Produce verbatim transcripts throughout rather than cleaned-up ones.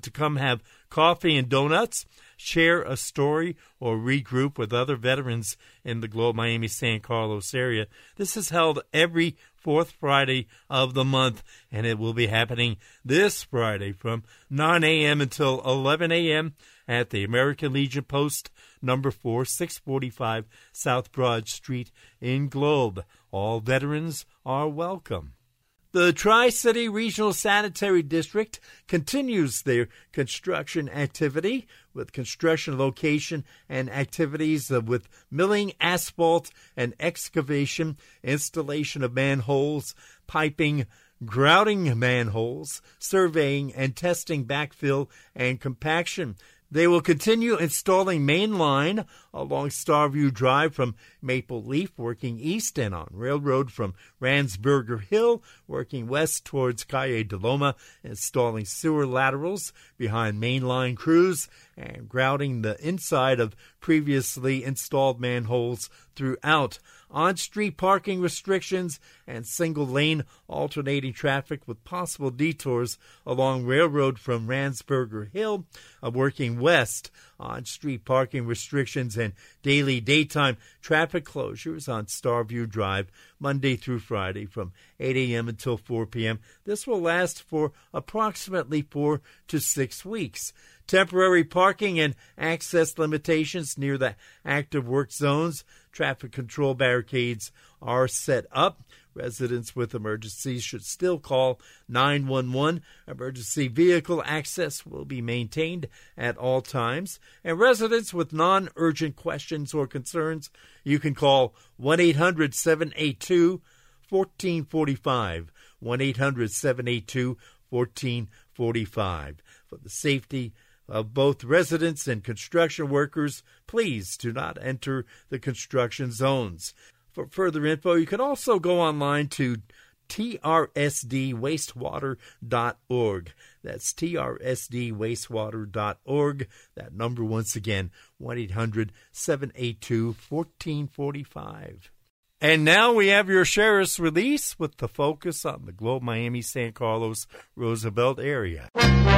to come have coffee and donuts, share a story, or regroup with other veterans in the Globe Miami-San Carlos area. This is held every fourth Friday of the month, and it will be happening this Friday from nine a.m. until eleven a.m. at the American Legion Post number four, six forty-five South Broad Street in Globe. All veterans are welcome. The Tri-City Regional Sanitary District continues their construction activity with construction location and activities of, with milling, asphalt, and excavation, installation of manholes, piping, grouting manholes, surveying and testing backfill and compaction. They will continue installing main line along Starview Drive from Maple Leaf, working east, and on Railroad from Ransburger Hill, working west towards Calle de Loma, installing sewer laterals behind main line crews and grouting the inside of previously installed manholes throughout. On-street parking restrictions and single-lane alternating traffic with possible detours along Railroad from Ransburger Hill, uh, working west. On-street parking restrictions and daily daytime traffic closures on Starview Drive Monday through Friday from eight a.m. until four p.m. This will last for approximately four to six weeks. Temporary parking and access limitations near the active work zones. Traffic control barricades are set up. Residents with emergencies should still call nine one one. Emergency vehicle access will be maintained at all times. And residents with non-urgent questions or concerns, you can call one eight hundred seven eight two one four four five. one eight hundred seven eight two one four four five. For the safety of both residents and construction workers, please do not enter the construction zones. For further info, you can also go online to T R S D wastewater dot org. That's T R S D wastewater dot org. That number, once again, one eight hundred seven eight two one four four five. And now we have your sheriff's release with the focus on the Globe Miami-San Carlos Roosevelt area.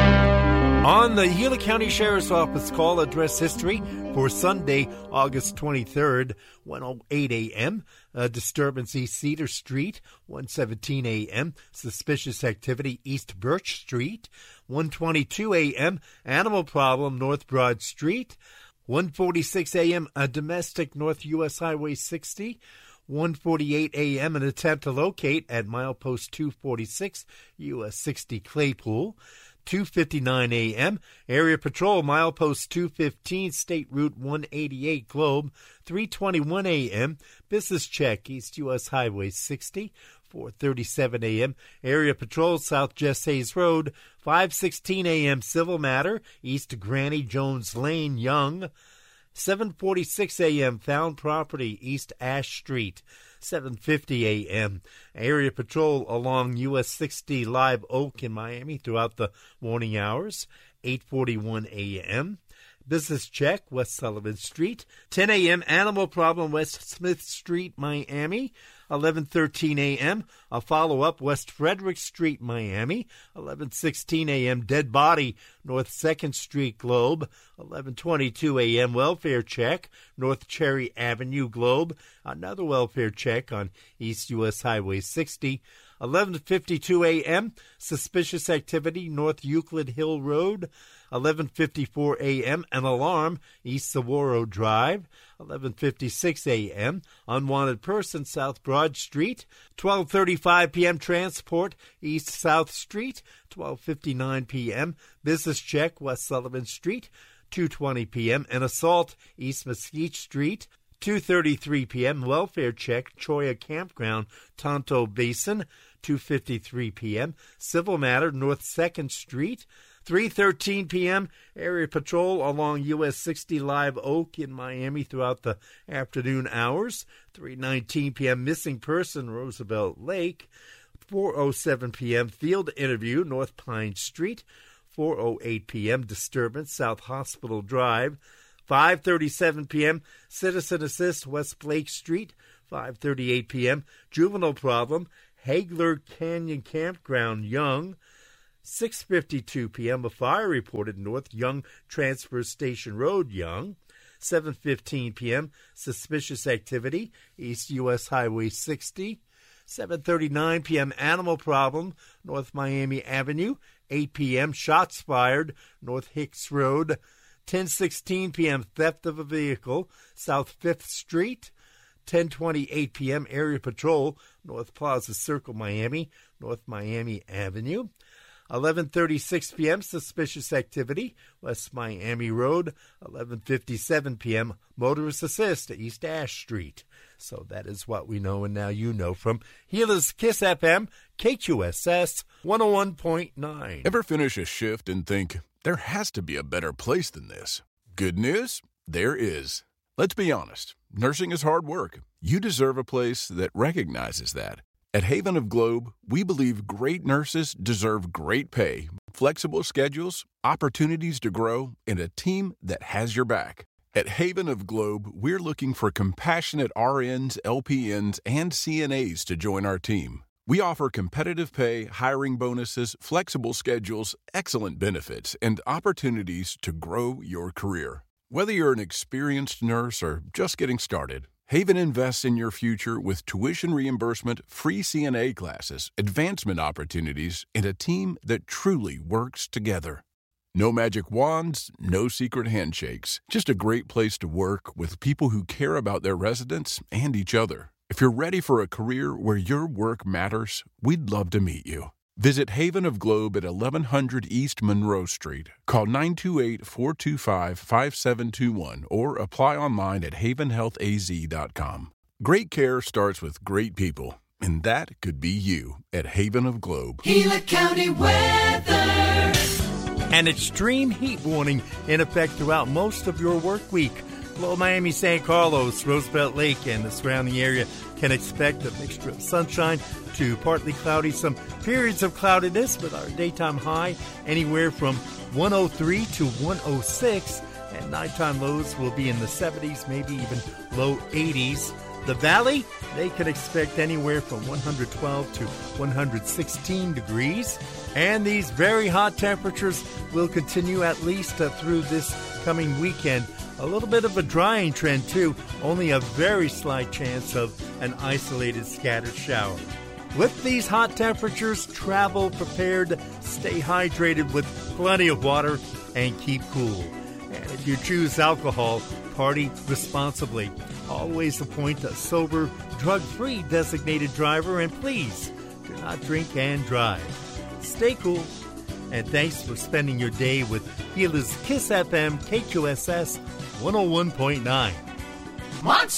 On the Gila County Sheriff's Office call address history for Sunday, August twenty-third, one oh eight a.m., a disturbance East Cedar Street, one seventeen a.m., suspicious activity East Birch Street, one twenty-two a.m., animal problem North Broad Street, one forty-six a.m., a domestic North U S Highway sixty, one forty-eight a.m., an attempt to locate at milepost two forty-six, U S sixty Claypool, two fifty-nine a.m., Area Patrol, milepost two fifteen, State Route one eighty-eight, Globe, three twenty-one a.m., Business Check, East U S Highway sixty, four thirty-seven a.m., Area Patrol, South Jess Hayes Road, five sixteen a.m., Civil Matter, East Granny Jones Lane, Young, seven forty-six a.m., Found Property, East Ash Street, seven fifty a.m., Area Patrol along U S sixty Live Oak in Miami throughout the morning hours, eight forty-one a.m., Business Check, West Sullivan Street, ten a.m., Animal Problem, West Smith Street, Miami, eleven thirteen a.m., a follow-up, West Frederick Street, Miami, eleven sixteen a.m., Dead Body, North second Street, Globe, eleven twenty-two a.m., Welfare Check, North Cherry Avenue, Globe, another welfare check on East U S Highway sixty, eleven fifty-two a.m., suspicious activity, North Euclid Hill Road, eleven fifty-four a.m., an alarm, East Saguaro Drive, eleven fifty-six a.m., unwanted person, South Broad Street, twelve thirty-five p.m., transport, East South Street, twelve fifty-nine p.m., business check, West Sullivan Street, two twenty p.m., an assault, East Mesquite Street, two thirty-three p.m., welfare check, Choya Campground, Tonto Basin, two fifty-three p.m., civil matter, North second Street, three thirteen p.m., Area Patrol along U S sixty Live Oak in Miami throughout the afternoon hours, three nineteen p.m., missing person, Roosevelt Lake, four oh seven p.m., field interview, North Pine Street, four oh eight p.m., disturbance, South Hospital Drive, five thirty-seven p.m., Citizen Assist, West Blake Street, five thirty-eight p.m., juvenile problem, Hagler Canyon Campground, Young, six fifty-two p.m., a fire reported north Young Transfer Station Road, Young. seven fifteen p.m., suspicious activity, East U S Highway sixty. seven thirty-nine p.m., animal problem, North Miami Avenue. eight p.m., shots fired, North Hicks Road. ten sixteen p.m., theft of a vehicle, South fifth Street. ten twenty-eight p.m., area patrol, North Plaza Circle, Miami, North Miami Avenue. eleven thirty-six p.m., suspicious activity, West Miami Road. eleven fifty-seven p.m., motorist assist, East Ash Street. So that is what we know, and now you know from Gila's Kiss F M, K Q S S one oh one point nine. Ever finish a shift and think, there has to be a better place than this? Good news? There is. Let's be honest. Nursing is hard work. You deserve a place that recognizes that. At Haven of Globe, we believe great nurses deserve great pay, flexible schedules, opportunities to grow, and a team that has your back. At Haven of Globe, we're looking for compassionate R Ns, L P Ns, and C N As to join our team. We offer competitive pay, hiring bonuses, flexible schedules, excellent benefits, and opportunities to grow your career. Whether you're an experienced nurse or just getting started, Haven invests in your future with tuition reimbursement, free C N A classes, advancement opportunities, and a team that truly works together. No magic wands, no secret handshakes, just a great place to work with people who care about their residents and each other. If you're ready for a career where your work matters, we'd love to meet you. Visit Haven of Globe at eleven hundred East Monroe Street. Call nine two eight, four two five, five seven two one or apply online at haven health a z dot com. Great care starts with great people, and that could be you at Haven of Globe. Gila County weather. An extreme heat warning in effect throughout most of your work week. Below Miami, San Carlos, Roosevelt Lake, and the surrounding area can expect a mixture of sunshine to partly cloudy, some periods of cloudiness with our daytime high anywhere from one oh three to one oh six, and nighttime lows will be in the seventies, maybe even low eighties. The valley, they can expect anywhere from one hundred twelve to one hundred sixteen degrees. And these very hot temperatures will continue at least uh, through this coming weekend. A little bit of a drying trend, too. Only a very slight chance of an isolated scattered shower. With these hot temperatures, travel prepared, stay hydrated with plenty of water, and keep cool. And if you choose alcohol, party responsibly. Always appoint a sober, drug-free designated driver, and please do not drink and drive. Stay cool, and thanks for spending your day with Gila's Kiss F M, K Q S S one oh one point nine. Monster!